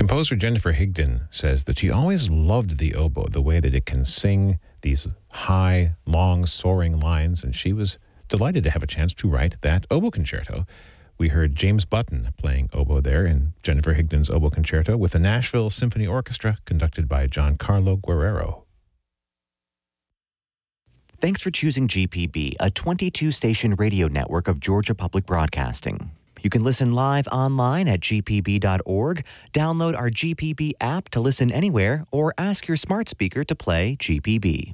Composer Jennifer Higdon says that she always loved the oboe, the way that it can sing these high, long, soaring lines, and she was delighted to have a chance to write that oboe concerto. We heard James Button playing oboe there in Jennifer Higdon's oboe concerto with the Nashville Symphony Orchestra conducted by Giancarlo Guerrero. Thanks for choosing GPB, a 22-station radio network of Georgia Public Broadcasting. You can listen live online at gpb.org, download our GPB app to listen anywhere, or ask your smart speaker to play GPB.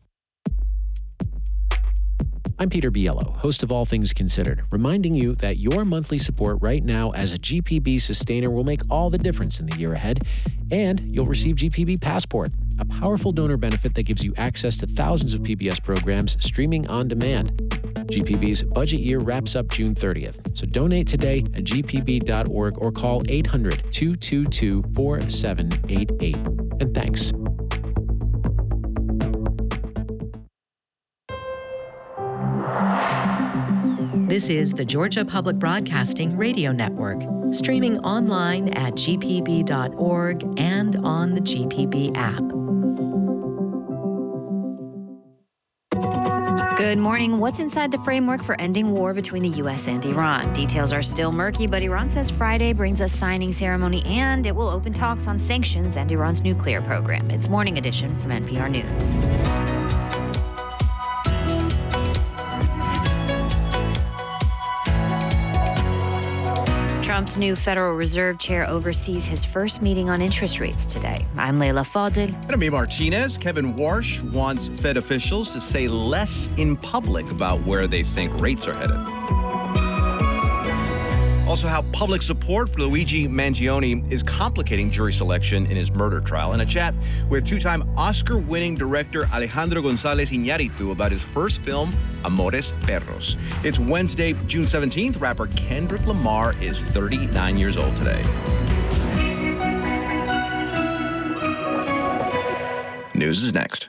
I'm Peter Biello, host of All Things Considered, reminding you that your monthly support right now as a GPB sustainer will make all the difference in the year ahead, and you'll receive GPB Passport, a powerful donor benefit that gives you access to thousands of PBS programs streaming on demand. GPB's budget year wraps up June 30th, so donate today at gpb.org or call 800-222-4788. And thanks. This is the Georgia Public Broadcasting Radio Network, streaming online at gpb.org and on the GPB app. Good morning. What's inside the framework for ending war between the U.S. and Iran? Details are still murky, but Iran says Friday brings a signing ceremony and it will open talks on sanctions and Iran's nuclear program. It's Morning Edition from NPR News. Trump's new Federal Reserve Chair oversees his first meeting on interest rates today. I'm Leila Fadel. And I'm Martinez. Kevin Warsh wants Fed officials to say less in public about where they think rates are headed. Also, how public support for Luigi Mangione is complicating jury selection in his murder trial. And a chat with two-time Oscar-winning director Alejandro González Iñárritu about his first film, Amores Perros. It's Wednesday, June 17th. Rapper Kendrick Lamar is 39 years old today. News is next.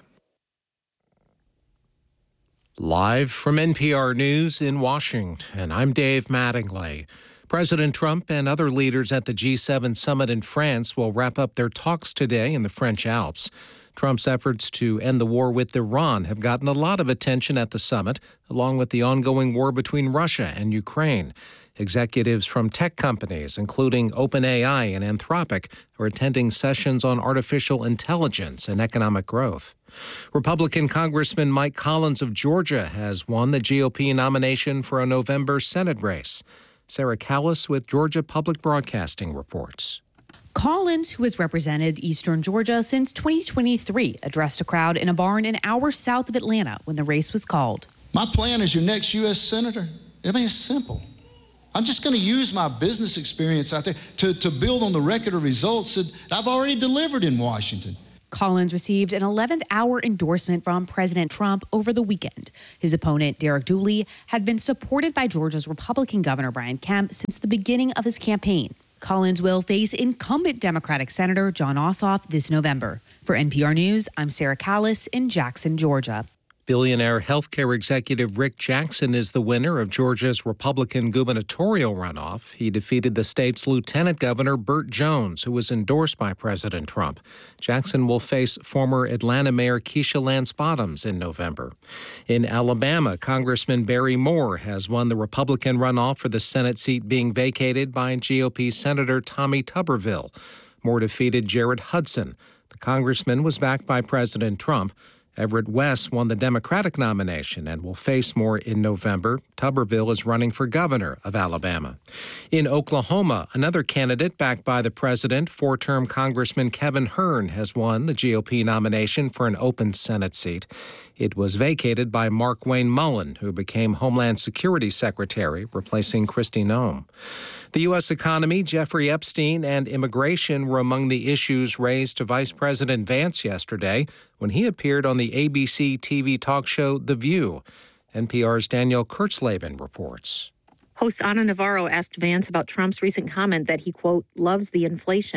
Live from NPR News in Washington, I'm Dave Mattingly. President Trump and other leaders at the G7 summit in France will wrap up their talks today in the French Alps. Trump's efforts to end the war with Iran have gotten a lot of attention at the summit, along with the ongoing war between Russia and Ukraine. Executives from tech companies, including OpenAI and Anthropic, are attending sessions on artificial intelligence and economic growth. Republican Congressman Mike Collins of Georgia has won the GOP nomination for a November Senate race. Sarah Callis with Georgia Public Broadcasting reports. Collins, who has represented Eastern Georgia since 2023, addressed a crowd in a barn an hour south of Atlanta when the race was called. My plan as your next U.S. Senator, it's simple. I'm just going to use my business experience out there to build on the record of results that I've already delivered in Washington. Collins received an 11th hour endorsement from President Trump over the weekend. His opponent, Derek Dooley, had been supported by Georgia's Republican Governor Brian Kemp since the beginning of his campaign. Collins will face incumbent Democratic Senator Jon Ossoff this November. For NPR News, I'm Sarah Callis in Jackson, Georgia. Billionaire healthcare executive Rick Jackson is the winner of Georgia's Republican gubernatorial runoff. He defeated the state's Lieutenant Governor Burt Jones, who was endorsed by President Trump. Jackson will face former Atlanta Mayor Keisha Lance Bottoms in November. In Alabama, Congressman Barry Moore has won the Republican runoff for the Senate seat being vacated by GOP Senator Tommy Tuberville. Moore defeated Jared Hudson. The congressman was backed by President Trump. Everett West won the Democratic nomination and will face Moore in November. Tuberville is running for governor of Alabama. In Oklahoma, another candidate backed by the president, four-term Congressman Kevin Hern, has won the GOP nomination for an open Senate seat. It was vacated by Mark Wayne Mullen, who became Homeland Security Secretary, replacing Kristi Noem. The U.S. economy, Jeffrey Epstein, and immigration were among the issues raised to Vice President Vance yesterday when he appeared on the ABC TV talk show The View. NPR's Danielle Kurtzleben reports. Host Ana Navarro asked Vance about Trump's recent comment that he, quote, loves the inflation.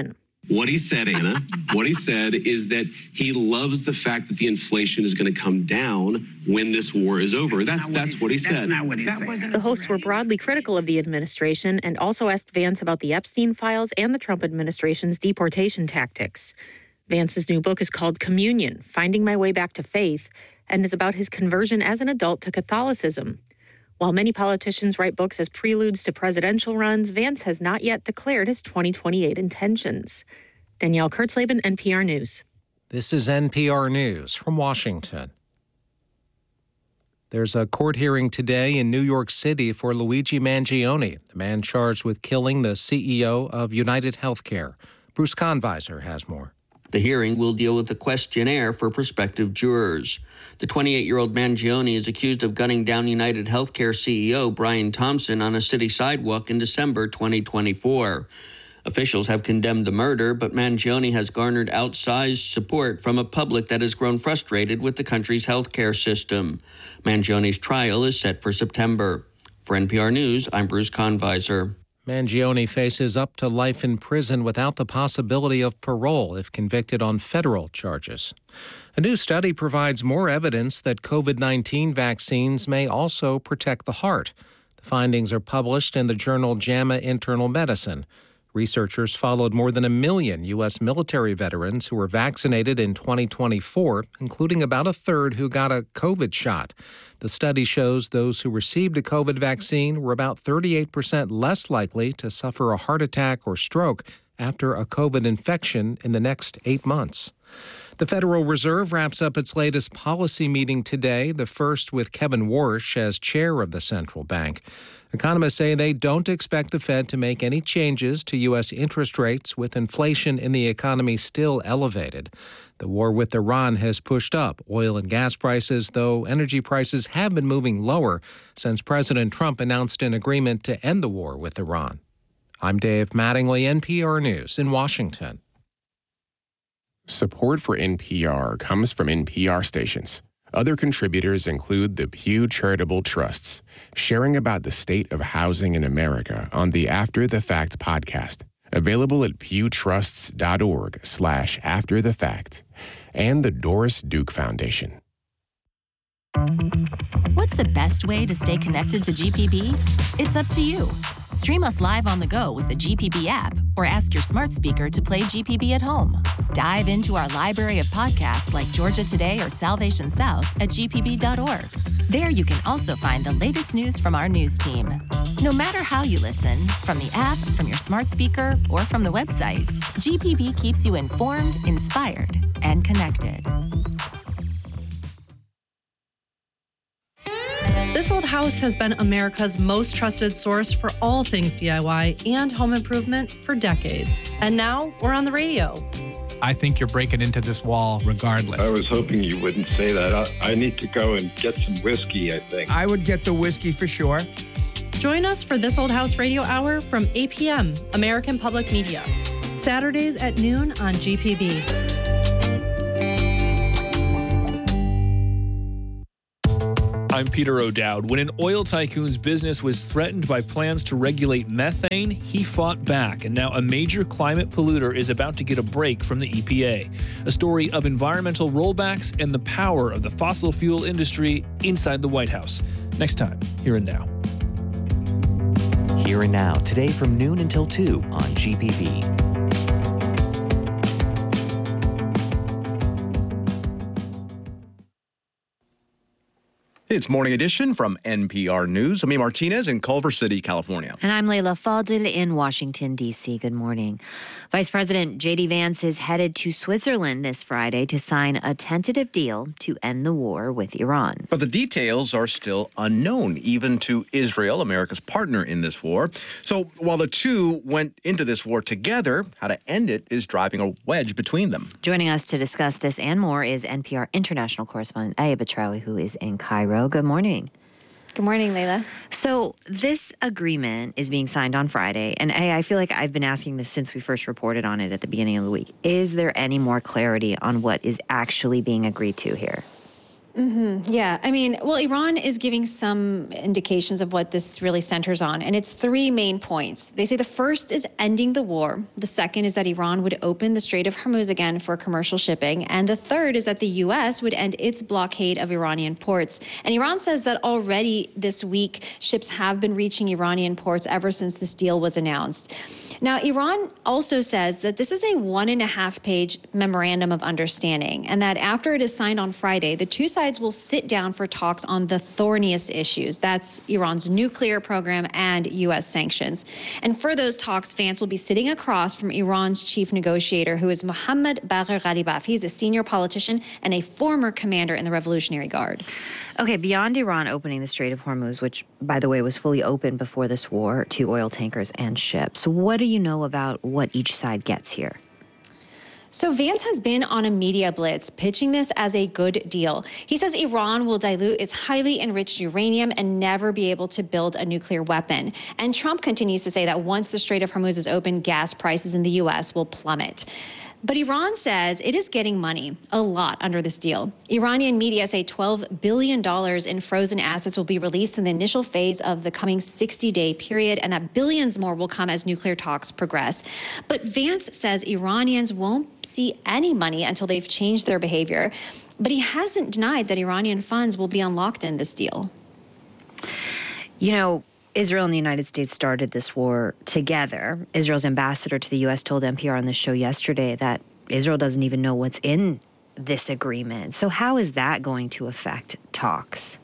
What he said, Anna, what he said is that he loves the fact that the inflation is going to come down when this war is over. That's what he said. That's not what he said. The hosts were broadly critical of the administration and also asked Vance about the Epstein files and the Trump administration's deportation tactics. Vance's new book is called Communion, Finding My Way Back to Faith, and is about his conversion as an adult to Catholicism. While many politicians write books as preludes to presidential runs, Vance has not yet declared his 2028 intentions. Danielle Kurtzleben, NPR News. This is NPR News from Washington. There's a court hearing today in New York City for Luigi Mangione, the man charged with killing the CEO of United Healthcare. Bruce Kahnweiser has more. The hearing will deal with the questionnaire for prospective jurors. The 28-year-old Mangione is accused of gunning down United Healthcare CEO Brian Thompson on a city sidewalk in December 2024. Officials have condemned the murder, but Mangione has garnered outsized support from a public that has grown frustrated with the country's healthcare system. Mangione's trial is set for September. For NPR News, I'm Bruce Kahnweiser. Mangione faces up to life in prison without the possibility of parole if convicted on federal charges. A new study provides more evidence that COVID-19 vaccines may also protect the heart. The findings are published in the journal JAMA Internal Medicine. Researchers followed more than 1 million U.S. military veterans who were vaccinated in 2024, including about a third who got a COVID shot. The study shows those who received a COVID vaccine were about 38% less likely to suffer a heart attack or stroke after a COVID infection in the next 8 months. The Federal Reserve wraps up its latest policy meeting today, the first with Kevin Warsh as chair of the central bank. Economists say they don't expect the Fed to make any changes to U.S. interest rates with inflation in the economy still elevated. The war with Iran has pushed up oil and gas prices, though energy prices have been moving lower since President Trump announced an agreement to end the war with Iran. I'm Dave Mattingly, NPR News in Washington. Support for NPR comes from NPR stations. Other contributors include the Pew Charitable Trusts, sharing about the state of housing in America on the After the Fact podcast, available at pewtrusts.org/afterthefact, and the Doris Duke Foundation. What's the best way to stay connected to GPB? It's up to you. Stream us live on the go with the GPB app or ask your smart speaker to play GPB at home. Dive into our library of podcasts like Georgia Today or Salvation South at gpb.org. There you can also find the latest news from our news team. No matter how you listen, from the app, from your smart speaker, or from the website, GPB keeps you informed, inspired, and connected. This Old House has been America's most trusted source for all things DIY and home improvement for decades. And now we're on the radio. I think you're breaking into this wall regardless. I was hoping you wouldn't say that. I need to go and get some whiskey, I think. I would get the whiskey for sure. Join us for This Old House Radio Hour from 8 p.m. American Public Media. Saturdays at noon on GPB. I'm Peter O'Dowd. When an oil tycoon's business was threatened by plans to regulate methane, he fought back, and now a major climate polluter is about to get a break from the EPA. A story of environmental rollbacks and the power of the fossil fuel industry inside the White House. Next time, Here and Now. Here and Now, today from noon until 2 on GPB. It's Morning Edition from NPR News. I'm Martinez in Culver City, California. And I'm Layla Fadel in Washington, D.C. Good morning. Vice President J.D. Vance is headed to Switzerland this Friday to sign a tentative deal to end the war with Iran. But the details are still unknown, even to Israel, America's partner in this war. So while the two went into this war together, how to end it is driving a wedge between them. Joining us to discuss this and more is NPR international correspondent Aya Batrawi, who is in Cairo. Good morning. Good morning, Layla. So this agreement is being signed on Friday, and I feel like I've been asking this since we first reported on it at the beginning of the week. Is there any more clarity on what is actually being agreed to here? Yeah, I mean, well, Iran is giving some indications of what this really centers on, and it's three main points. They say the first is ending the war. The second is that Iran would open the Strait of Hormuz again for commercial shipping. And the third is that the U.S. would end its blockade of Iranian ports. And Iran says that already this week, ships have been reaching Iranian ports ever since this deal was announced. Now, Iran also says that this is a 1.5-page memorandum of understanding, and that after it is signed on Friday, the two sides will sit down for talks on the thorniest issues. That's Iran's nuclear program and U.S. sanctions. And for those talks, Vance will be sitting across from Iran's chief negotiator, who is Mohammad Bagher Ghalibaf. He's a senior politician and a former commander in the Revolutionary Guard. Okay, beyond Iran opening the Strait of Hormuz, which, by the way, was fully open before this war to oil tankers and ships, what do you know about what each side gets here? So Vance has been on a media blitz pitching this as a good deal. He says Iran will dilute its highly enriched uranium and never be able to build a nuclear weapon. And Trump continues to say that once the Strait of Hormuz is open, gas prices in the U.S. will plummet. But Iran says it is getting money, a lot, under this deal. Iranian media say $12 billion in frozen assets will be released in the initial phase of the coming 60-day period, and that billions more will come as nuclear talks progress. But Vance says Iranians won't see any money until they've changed their behavior. But he hasn't denied that Iranian funds will be unlocked in this deal. You know, Israel and the United States started this war together. Israel's ambassador to the U.S. told NPR on the show yesterday that Israel doesn't even know what's in this agreement. So how is that going to affect talks?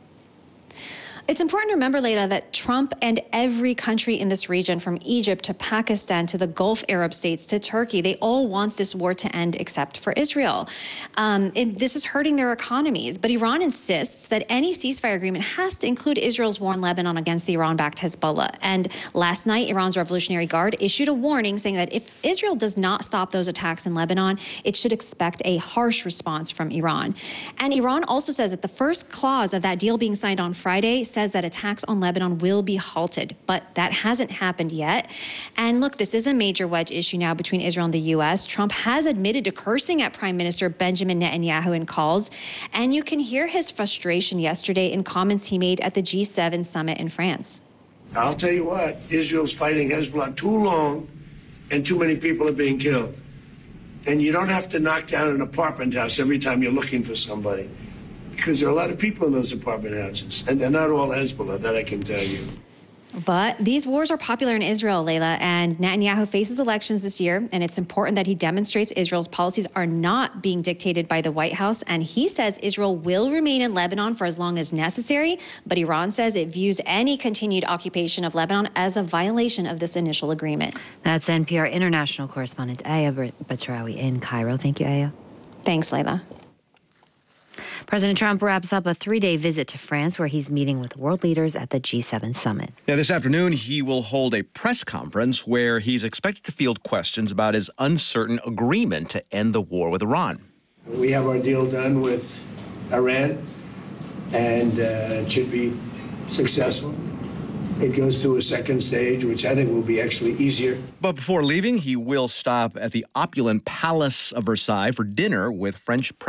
It's important to remember, Leila, that Trump and every country in this region, from Egypt to Pakistan to the Gulf Arab states to Turkey, they all want this war to end except for Israel. This is hurting their economies. But Iran insists that any ceasefire agreement has to include Israel's war in Lebanon against the Iran-backed Hezbollah. And last night, Iran's Revolutionary Guard issued a warning saying that if Israel does not stop those attacks in Lebanon, it should expect a harsh response from Iran. And Iran also says that the first clause of that deal being signed on Friday says that attacks on Lebanon will be halted, but that hasn't happened yet. And look, this is a major wedge issue now between Israel and the U.S. Trump has admitted to cursing at Prime Minister Benjamin Netanyahu in calls, and you can hear his frustration yesterday in comments he made at the G7 summit in France. I'll tell you what, Israel's fighting Hezbollah too long, and too many people are being killed. And you don't have to knock down an apartment house every time you're looking for somebody, because there are a lot of people in those apartment houses, and they're not all Hezbollah, that I can tell you. But these wars are popular in Israel, Leila, and Netanyahu faces elections this year, and it's important that he demonstrates Israel's policies are not being dictated by the White House. And he says Israel will remain in Lebanon for as long as necessary, but Iran says it views any continued occupation of Lebanon as a violation of this initial agreement. That's NPR international correspondent Aya Batrawi in Cairo. Thank you, Aya. Thanks, Leila. President Trump wraps up a 3-day visit to France where he's meeting with world leaders at the G7 summit. Yeah, this afternoon, he will hold a press conference where he's expected to field questions about his uncertain agreement to end the war with Iran. We have our deal done with Iran, and it should be successful. It goes to a second stage, which I think will be actually easier. But before leaving, he will stop at the opulent Palace of Versailles for dinner with French President